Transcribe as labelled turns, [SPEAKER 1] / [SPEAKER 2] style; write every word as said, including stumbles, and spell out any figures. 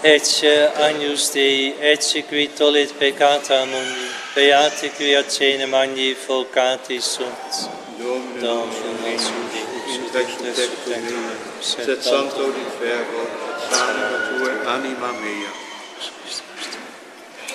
[SPEAKER 1] Ecce Agnus Dei, ecce qui tollit peccata mundi, beati qui accene magni focati sunt. Domino nostrum Deus, ut ex tecum,
[SPEAKER 2] sed sancto di ferro, sanima tua, anima mea.